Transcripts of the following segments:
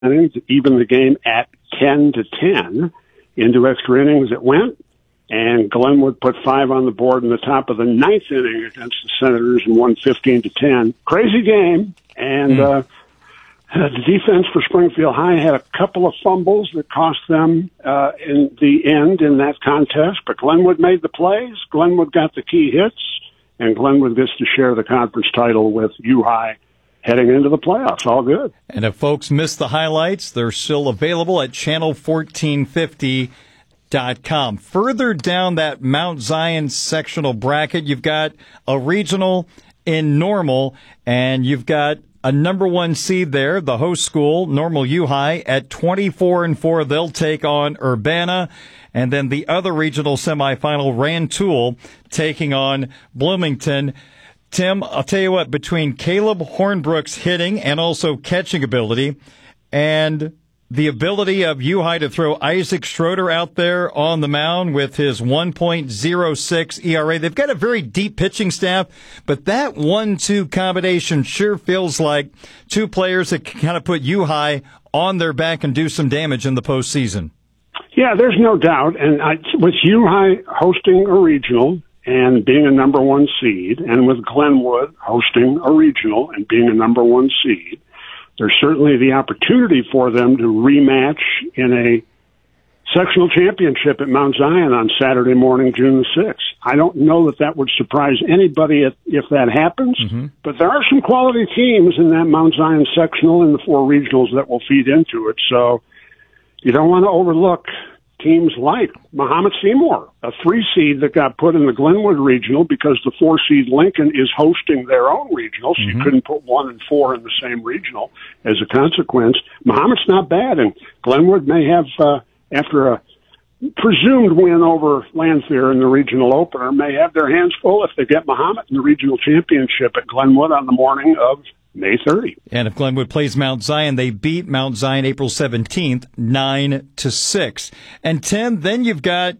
innings, even the game at 10-10. Into extra innings it went, and Glenwood put 5 on the board in the top of the 9th inning against the Senators and won 15-10. Crazy game, and the defense for Springfield High had a couple of fumbles that cost them in the end in that contest, but Glenwood made the plays. Glenwood got the key hits, and Glenwood gets to share the conference title with U-High heading into the playoffs. All good. And if folks missed the highlights, they're still available at channel1450.com. Further down that Mount Zion sectional bracket, you've got a regional in Normal, and you've got a number 1 seed there, the host school, Normal U-High, at 24-4. They'll take on Urbana. And then the other regional semifinal, Rantoul, taking on Bloomington. Tim, I'll tell you what, between Caleb Hornbrook's hitting and also catching ability and the ability of U-High to throw Isaac Schroeder out there on the mound with his 1.06 ERA, they've got a very deep pitching staff, but that 1-2 combination sure feels like two players that can kind of put U-High on their back and do some damage in the postseason. Yeah, there's no doubt. And with U-High hosting a regional and being a number 1 seed, and with Glenwood hosting a regional and being a number 1 seed, there's certainly the opportunity for them to rematch in a sectional championship at Mount Zion on Saturday morning, June the 6th. I don't know that would surprise anybody if that happens, but there are some quality teams in that Mount Zion sectional and the 4 regionals that will feed into it. So you don't want to overlook teams like Muhammad Seymour, a 3 seed that got put in the Glenwood regional because the 4 seed Lincoln is hosting their own regional, so you couldn't put 1 and 4 in the same regional as a consequence. Muhammad's not bad, and Glenwood may have, after a presumed win over Lanphier in the regional opener, may have their hands full if they get Muhammad in the regional championship at Glenwood on the morning of May 30. And if Glenwood plays Mount Zion, they beat Mount Zion April 17th, 9-6. And Tim, then you've got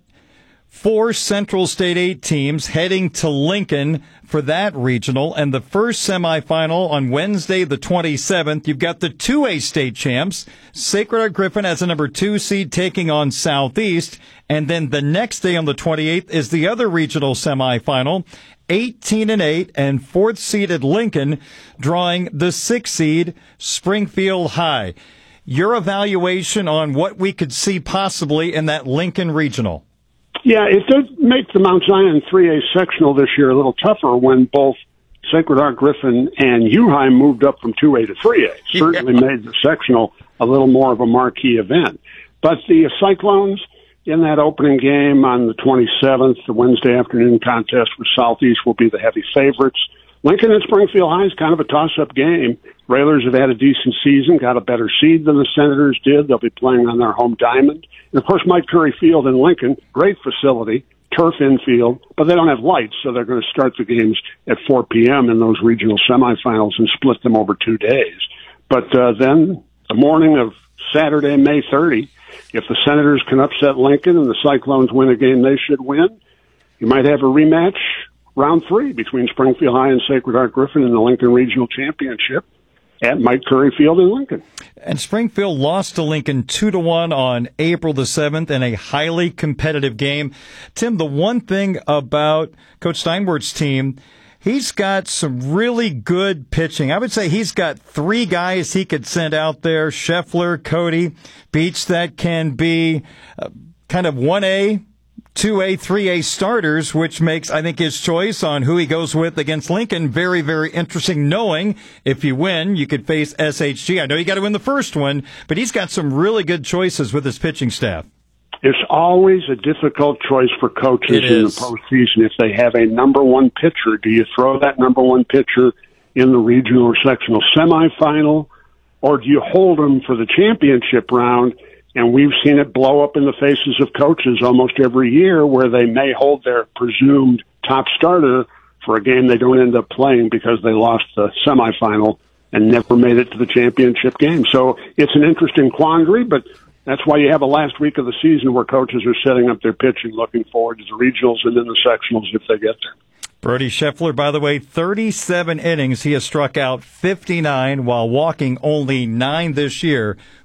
4 Central State 8 teams heading to Lincoln for that regional. And the first semifinal on Wednesday, the 27th, you've got the 2A state champs, Sacred Heart Griffin as a number 2 seed taking on Southeast. And then the next day on the 28th is the other regional semifinal, 18-8 and 4th seeded Lincoln drawing the 6th seed Springfield High. Your evaluation on what we could see possibly in that Lincoln regional? Yeah, it did make the Mount Zion 3A sectional this year a little tougher when both Sacred Heart Griffin and U-High moved up from 2A to 3A. Certainly made the sectional a little more of a marquee event. But the Cyclones in that opening game on the 27th, the Wednesday afternoon contest with Southeast, will be the heavy favorites. Lincoln and Springfield High is kind of a toss-up game. Railers have had a decent season, got a better seed than the Senators did. They'll be playing on their home diamond. And, of course, Mike Curry Field in Lincoln, great facility, turf infield, but they don't have lights, so they're going to start the games at 4 p.m. in those regional semifinals and split them over 2 days. But then the morning of Saturday, May 30, if the Senators can upset Lincoln and the Cyclones win a game they should win, you might have a rematch round 3 between Springfield High and Sacred Heart Griffin in the Lincoln Regional Championship at Mike Curry Field in Lincoln. And Springfield lost to Lincoln 2-1 on April the 7th in a highly competitive game. Tim, the one thing about Coach Steinward's team, he's got some really good pitching. I would say he's got 3 guys he could send out there, Scheffler, Cody, Beach, that can be kind of 1A, 2A, 3A starters, which makes, I think, his choice on who he goes with against Lincoln very, very interesting, knowing if you win, you could face SHG. I know you got to win the first one, but he's got some really good choices with his pitching staff. It's always a difficult choice for coaches in the postseason. If they have a number 1 pitcher, do you throw that number 1 pitcher in the regional or sectional semifinal, or do you hold them for the championship round? And we've seen it blow up in the faces of coaches almost every year where they may hold their presumed top starter for a game they don't end up playing because they lost the semifinal and never made it to the championship game. So it's an interesting quandary, but that's why you have a last week of the season where coaches are setting up their pitching, looking forward to the regionals and then the sectionals if they get there. Brody Scheffler, by the way, 37 innings. He has struck out 59 while walking only 9 this year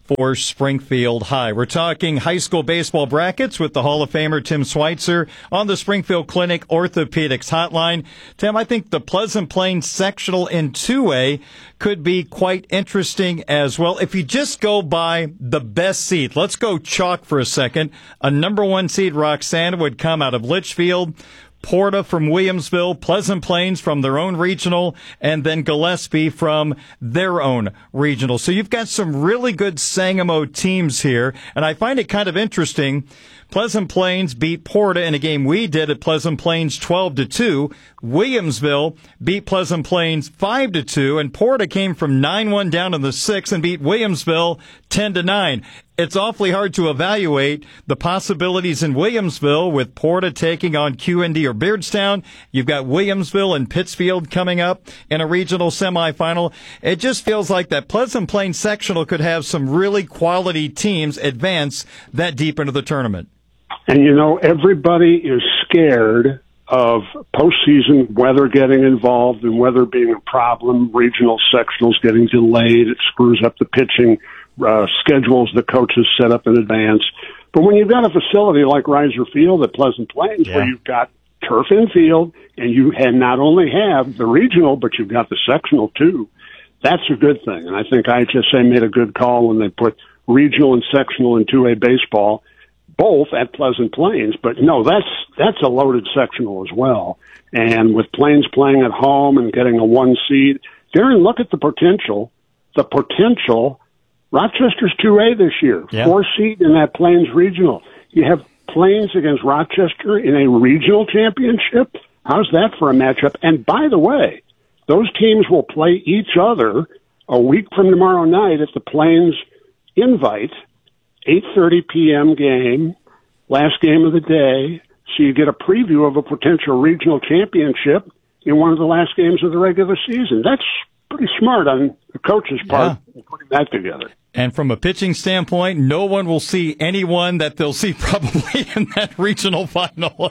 for Springfield High. We're talking high school baseball brackets with the Hall of Famer Tim Schweitzer on the Springfield Clinic Orthopedics Hotline. Tim, I think the Pleasant Plains sectional in 2A could be quite interesting as well. If you just go by the best seed, let's go chalk for a second. A number 1 seed, Roxana, would come out of Litchfield, Porta from Williamsville, Pleasant Plains from their own regional, and then Gillespie from their own regional. So you've got some really good Sangamo teams here, and I find it kind of interesting. Pleasant Plains beat Porta in a game we did at Pleasant Plains 12-2. Williamsville beat Pleasant Plains 5-2, and Porta came from 9-1 down in the 6th and beat Williamsville 10-9. It's awfully hard to evaluate the possibilities in Williamsville with Porta taking on QND or Beardstown. You've got Williamsville and Pittsfield coming up in a regional semifinal. It just feels like that Pleasant Plains sectional could have some really quality teams advance that deep into the tournament. And, you know, everybody is scared of postseason weather getting involved and weather being a problem, regional sectionals getting delayed. It screws up the pitching schedules the coaches set up in advance. But when you've got a facility like Reiser Field at Pleasant Plains, where you've got turf infield and you not only have the regional, but you've got the sectional too, that's a good thing. And I think IHSA made a good call when they put regional and sectional in 2A baseball, both at Pleasant Plains. But no, that's a loaded sectional as well. And with Plains playing at home and getting a 1 seed, Darren, look at the potential. Rochester's 2A this year, 4 seed in that Plains regional. You have Plains against Rochester in a regional championship. How's that for a matchup? And by the way, those teams will play each other a week from tomorrow night at the Plains Invite, 8:30 p.m. game, last game of the day. So you get a preview of a potential regional championship in one of the last games of the regular season. That's pretty smart on the coach's part putting that together. And from a pitching standpoint, no one will see anyone that they'll see probably in that regional final.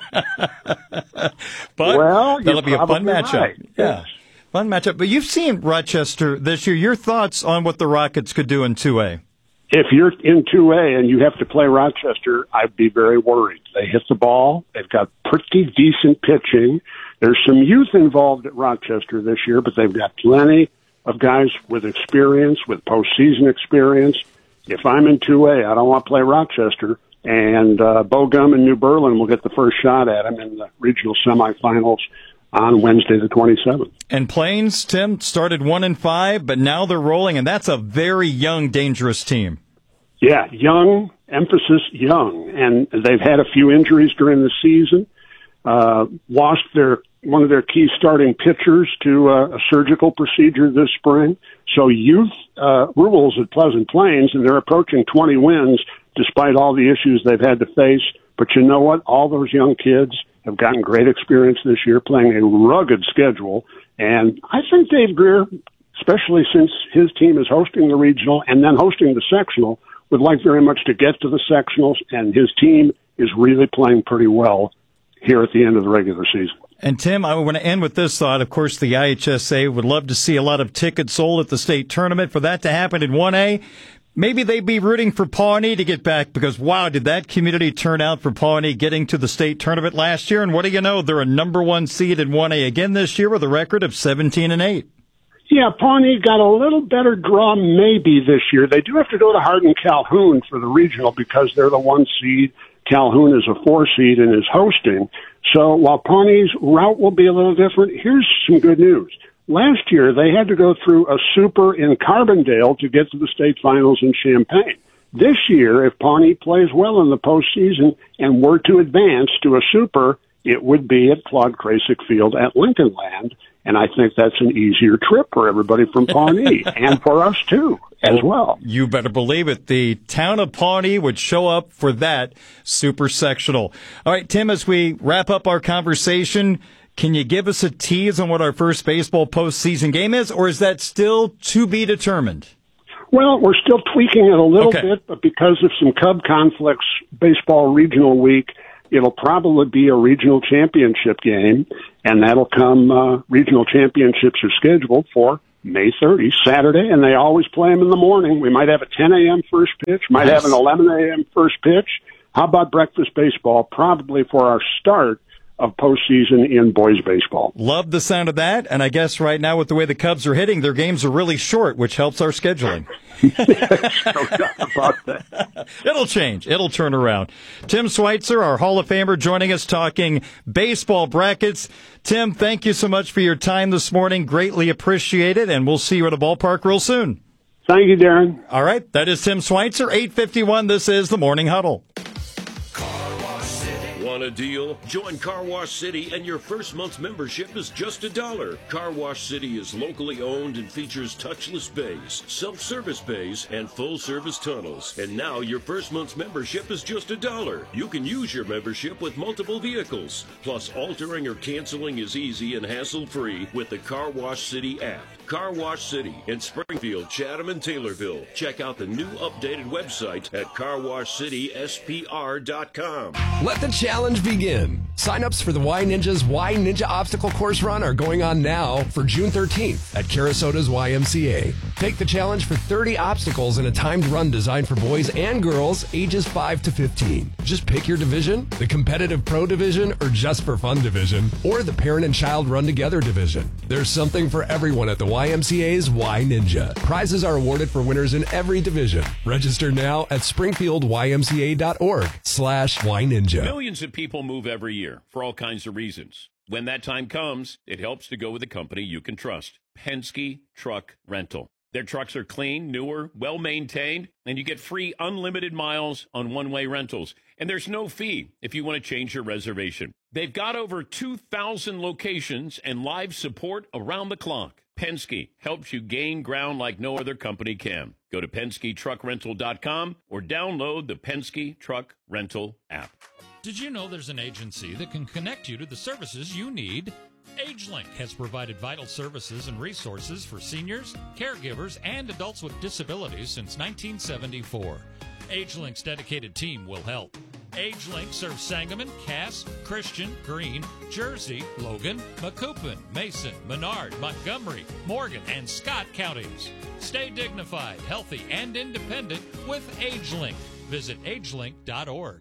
But that'll be a fun matchup. Right. Yeah, fun matchup. But you've seen Rochester this year. Your thoughts on what the Rockets could do in 2A? If you're in 2A and you have to play Rochester, I'd be very worried. They hit the ball. They've got pretty decent pitching. There's some youth involved at Rochester this year, but they've got plenty of guys with experience, with postseason experience. If I'm in 2A, I don't want to play Rochester, and Bo Gum and New Berlin will get the first shot at him in the regional semifinals on Wednesday the 27th. And Plains, Tim, started 1-5, but now they're rolling, and that's a very young, dangerous team. Yeah, young, emphasis young, and they've had a few injuries during the season. Lost one of their key starting pitchers to a surgical procedure this spring. So youth rules at Pleasant Plains, and they're approaching 20 wins despite all the issues they've had to face. But you know what? All those young kids have gotten great experience this year playing a rugged schedule. And I think Dave Greer, especially since his team is hosting the regional and then hosting the sectional, would like very much to get to the sectionals, and his team is really playing pretty well here at the end of the regular season. And Tim, I want to end with this thought. Of course, the IHSA would love to see a lot of tickets sold at the state tournament. For that to happen in 1A, maybe they'd be rooting for Pawnee to get back, because, wow, did that community turn out for Pawnee getting to the state tournament last year? And what do you know? They're a number 1 seed in 1A again this year with a record of 17-8. Yeah, Pawnee got a little better draw maybe this year. They do have to go to Hardin Calhoun for the regional because they're the 1 seed. Calhoun is a 4 seed and is hosting. So while Pawnee's route will be a little different, here's some good news. Last year, they had to go through a super in Carbondale to get to the state finals in Champaign. This year, if Pawnee plays well in the postseason and were to advance to a super, it would be at Claude Krasik Field at Lincoln Land. And I think that's an easier trip for everybody from Pawnee and for us, too, as well. You better believe it. The town of Pawnee would show up for that super sectional. All right, Tim, as we wrap up our conversation, can you give us a tease on what our first baseball postseason game is, or is that still to be determined? Well, we're still tweaking it a little bit, but because of some Cub conflicts, baseball regional week, it'll probably be a regional championship game, and that'll come, regional championships are scheduled for May 30th, Saturday, and they always play them in the morning. We might have a 10 a.m. first pitch, might have an 11 a.m. first pitch. How about breakfast baseball? Probably for our start of postseason in boys baseball. Love the sound of that, and I guess right now with the way the Cubs are hitting, their games are really short, which helps our scheduling. No doubt about that. It'll change. It'll turn around. Tim Schweitzer, our Hall of Famer, joining us talking baseball brackets. Tim, thank you so much for your time this morning. Greatly appreciate it, and we'll see you at a ballpark real soon. Thank you, Darren. All right, that is Tim Schweitzer, 8:51. This is the Morning Huddle. Want a deal? Join Car Wash City and your first month's membership is just $1. Car Wash City is locally owned and features touchless bays, self-service bays, and full-service tunnels. And now your first month's membership is just $1. You can use your membership with multiple vehicles. Plus, altering or canceling is easy and hassle-free with the Car Wash City app. Car Wash City in Springfield, Chatham, and Taylorville. Check out the new updated website at carwashcityspr.com. Let the challenge begin. Sign-ups for the Y Ninja's Y Ninja Obstacle Course Run are going on now for June 13th at Carasota's YMCA. Take the challenge for 30 obstacles in a timed run designed for boys and girls ages 5 to 15. Just pick your division, the competitive pro division or just for fun division, or the parent and child run together division. There's something for everyone at the YMCA's Y Ninja. Prizes are awarded for winners in every division. Register now at springfieldymca.org/Y Ninja. Millions of people move every year for all kinds of reasons. When that time comes, it helps to go with a company you can trust. Penske Truck Rental. Their trucks are clean, newer, well-maintained, and you get free unlimited miles on one-way rentals. And there's no fee if you want to change your reservation. They've got over 2,000 locations and live support around the clock. Penske helps you gain ground like no other company can. Go to PenskeTruckRental.com or download the Penske Truck Rental app. Did you know there's an agency that can connect you to the services you need? AgeLink has provided vital services and resources for seniors, caregivers, and adults with disabilities since 1974. AgeLink's dedicated team will help. AgeLink serves Sangamon, Cass, Christian, Greene, Jersey, Logan, Macoupin, Mason, Menard, Montgomery, Morgan, and Scott counties. Stay dignified, healthy, and independent with AgeLink. Visit agelink.org.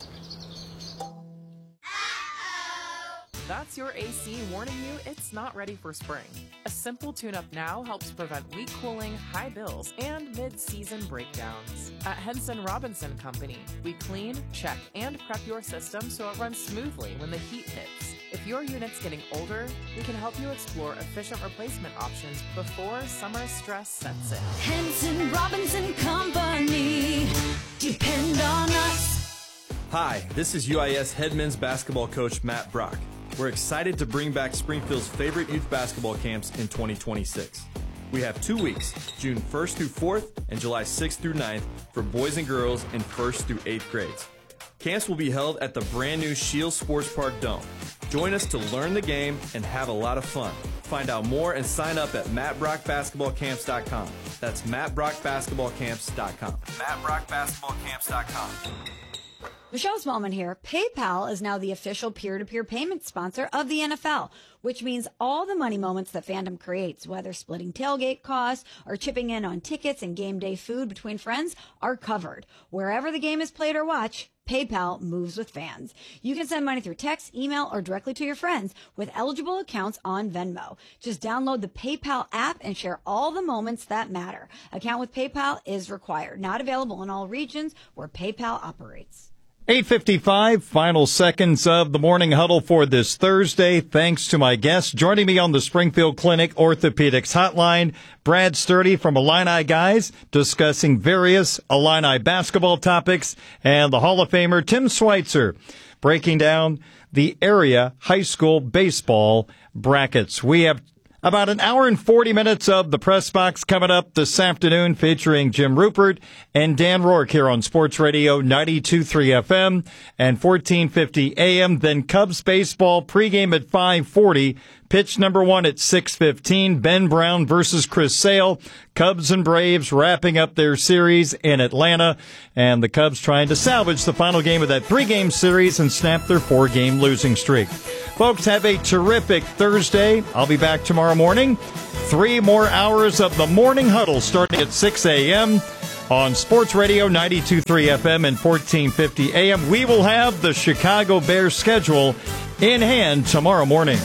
That's your AC warning you it's not ready for spring. A simple tune-up now helps prevent weak cooling, high bills, and mid-season breakdowns. At Henson Robinson Company, we clean, check, and prep your system so it runs smoothly when the heat hits. If your unit's getting older, we can help you explore efficient replacement options before summer stress sets in. Henson Robinson Company. Depend on us. Hi, this is UIS head men's basketball coach Matt Brock. We're excited to bring back Springfield's favorite youth basketball camps in 2026. We have 2 weeks, June 1st through 4th and July 6th through 9th for boys and girls in 1st through 8th grades. Camps will be held at the brand new Shields Sports Park Dome. Join us to learn the game and have a lot of fun. Find out more and sign up at mattbrockbasketballcamps.com. That's mattbrockbasketballcamps.com. mattbrockbasketballcamps.com. Michelle Smallman here. PayPal is now the official peer-to-peer payment sponsor of the NFL, which means all the money moments that fandom creates, whether splitting tailgate costs or chipping in on tickets and game day food between friends, are covered. Wherever the game is played or watched, PayPal moves with fans. You can send money through text, email, or directly to your friends with eligible accounts on Venmo. Just download the PayPal app and share all the moments that matter. Account with PayPal is required. Not available in all regions where PayPal operates. 8:55, final seconds of the Morning Huddle for this Thursday. Thanks to my guests. Joining me on the Springfield Clinic Orthopedics Hotline, Brad Sturdy from Illini Guys, discussing various Illini basketball topics, and the Hall of Famer Tim Schweitzer, breaking down the area high school baseball brackets. We have about an hour and 40 minutes of the press box coming up this afternoon, featuring Jim Rupert and Dan Rourke here on Sports Radio 92.3 FM and 1450 AM. Then Cubs baseball pregame at 5:40. Pitch number 1 at 6:15. Ben Brown versus Chris Sale. Cubs and Braves wrapping up their series in Atlanta, and the Cubs trying to salvage the final game of that 3-game series and snap their 4-game losing streak. Folks, have a terrific Thursday. I'll be back tomorrow morning. 3 more hours of the Morning Huddle starting at 6 a.m. on Sports Radio 92.3 FM and 1450 AM. We will have the Chicago Bears schedule in hand tomorrow morning.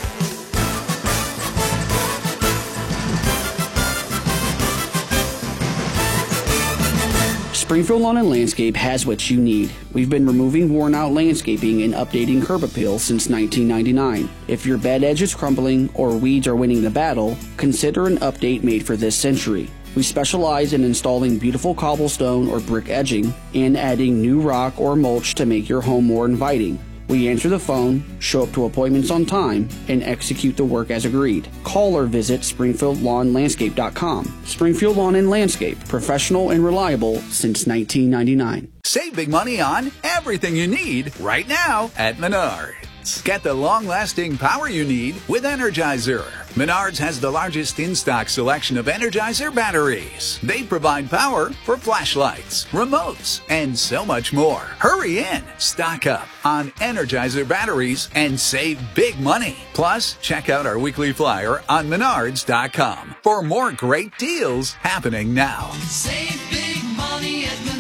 Springfield Lawn and Landscape has what you need. We've been removing worn-out landscaping and updating curb appeal since 1999. If your bed edge is crumbling or weeds are winning the battle, consider an update made for this century. We specialize in installing beautiful cobblestone or brick edging and adding new rock or mulch to make your home more inviting. We answer the phone, show up to appointments on time, and execute the work as agreed. Call or visit SpringfieldLawnLandscape.com. Springfield Lawn and Landscape, professional and reliable since 1999. Save big money on everything you need right now at Menards. Get the long-lasting power you need with Energizer. Menards has the largest in-stock selection of Energizer batteries. They provide power for flashlights, remotes, and so much more. Hurry in, stock up on Energizer batteries, and save big money. Plus, check out our weekly flyer on Menards.com for more great deals happening now. Save big money at Menards.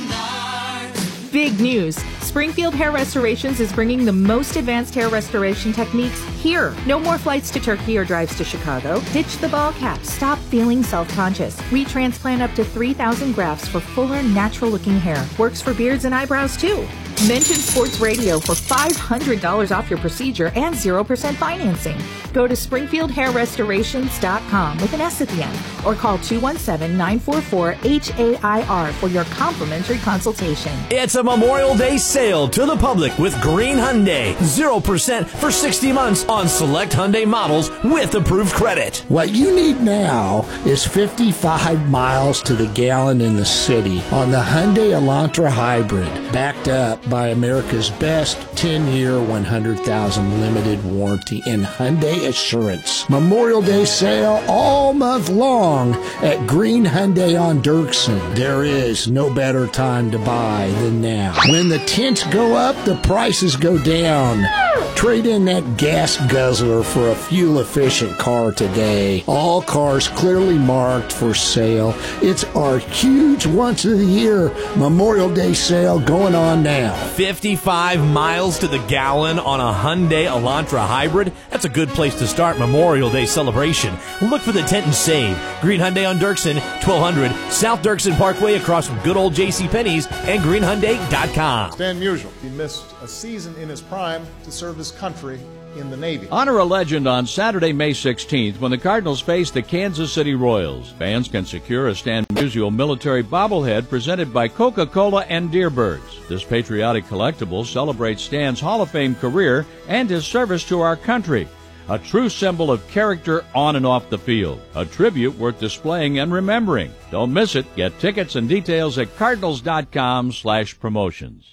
Big news. Springfield Hair Restorations is bringing the most advanced hair restoration techniques here. No more flights to Turkey or drives to Chicago. Ditch the ball cap. Stop feeling self-conscious. Retransplant up to 3,000 grafts for fuller, natural-looking hair. Works for beards and eyebrows, too. Mention Sports Radio for $500 off your procedure and 0% financing. Go to SpringfieldHairRestorations.com with an S at the end or call 217-944-HAIR for your complimentary consultation. It's a Memorial Day sale to the public with Green Hyundai. 0% for 60 months on select Hyundai models with approved credit. What you need now is 55 miles to the gallon in the city on the Hyundai Elantra Hybrid, backed up by America's best 10-year, 100,000 limited warranty and Hyundai Assurance. Memorial Day sale all month long at Green Hyundai on Dirksen. There is no better time to buy than now. When the tents go up, the prices go down. Trade in that gas guzzler for a fuel-efficient car today. All cars clearly marked for sale. It's our huge once-of-the-year Memorial Day sale going on now. 55 miles to the gallon on a Hyundai Elantra Hybrid? That's a good place to start Memorial Day celebration. Look for the tent and save. Green Hyundai on Dirksen, 1200 South Dirksen Parkway across from good old JCPenney's and greenhyundai.com. Stan Musial, he missed a season in his prime to serve his country in the Navy. Honor a legend on Saturday, May 16th when the Cardinals face the Kansas City Royals. Fans can secure a Stan Musial military bobblehead presented by Coca-Cola and Deerbirds. This patriotic collectible celebrates Stan's Hall of Fame career and his service to our country. A true symbol of character on and off the field. A tribute worth displaying and remembering. Don't miss it. Get tickets and details at cardinals.com/promotions.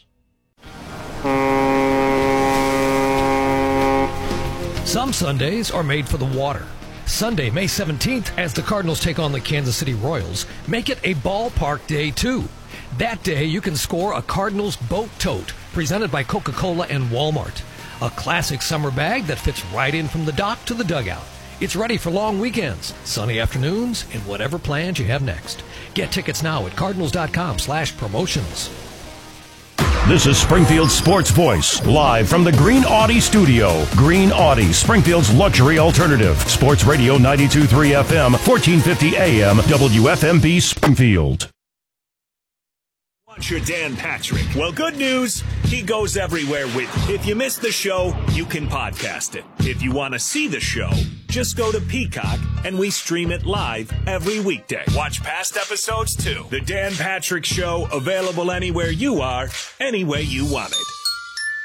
Some Sundays are made for the water. Sunday, May 17th, as the Cardinals take on the Kansas City Royals, make it a ballpark day, too. That day, you can score a Cardinals boat tote presented by Coca-Cola and Walmart. A classic summer bag that fits right in from the dock to the dugout. It's ready for long weekends, sunny afternoons, and whatever plans you have next. Get tickets now at cardinals.com/promotions. This is Springfield's Sports Voice, live from the Green Audi studio. Green Audi, Springfield's luxury alternative. Sports Radio 92.3 FM, 1450 AM, WFMB Springfield. Watch your Dan Patrick. Well, good news, he goes everywhere with you. If you missed the show, you can podcast it. If you want to see the show, just go to Peacock and we stream it live every weekday. Watch past episodes too. The Dan Patrick Show, available anywhere you are, any way you want it.